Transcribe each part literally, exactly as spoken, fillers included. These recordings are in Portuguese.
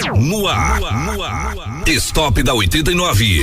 No ar, no ar. Stop da oitenta e nove.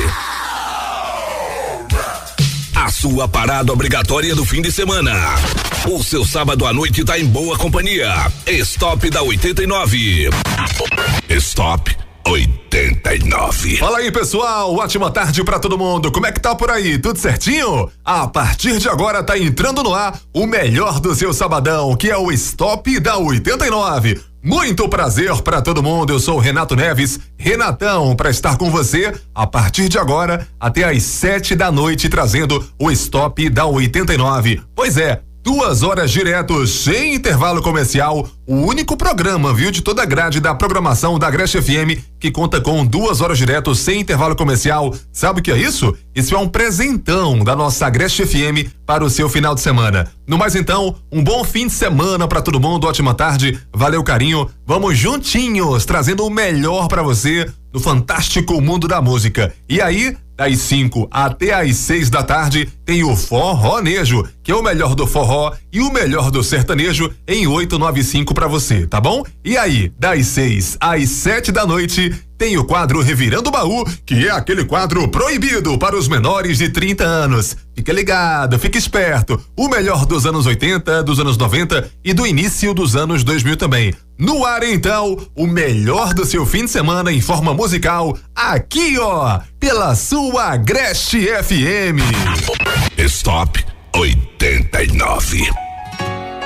A sua parada obrigatória do fim de semana. O seu sábado à noite tá em boa companhia. Stop da oitenta e nove. Stop oitenta e nove. Fala aí, pessoal, ótima tarde pra todo mundo. Como é que tá por aí? Tudo certinho? A partir de agora tá entrando no ar o melhor do seu sabadão, que é o Stop da oitenta e nove. Muito prazer pra todo mundo. Eu sou o Renato Neves, Renatão, pra estar com você a partir de agora até às sete da noite, trazendo o Stop da oitenta e nove. Pois é, duas horas direto, sem intervalo comercial, o único programa, viu, de toda a grade da programação da Agreste F M que conta com duas horas direto, sem intervalo comercial. Sabe o que é isso? Isso é um presentão da nossa Agreste F M para o seu final de semana. No mais então, um bom fim de semana para todo mundo, ótima tarde, valeu carinho, vamos juntinhos, trazendo o melhor para você no fantástico mundo da música. E aí, das cinco até às seis da tarde, tem o Forronejo, que é o melhor do forró e o melhor do sertanejo em oito nove cinco pra você, tá bom? E aí, das seis às sete da noite, tem o quadro Revirando o Baú, que é aquele quadro proibido para os menores de trinta anos. Fica ligado, fica esperto. O melhor dos anos oitenta, dos anos noventa e do início dos anos dois mil também. No ar então, o melhor do seu fim de semana em forma musical, aqui ó, pela sua Agreste F M. Stop oitenta e nove.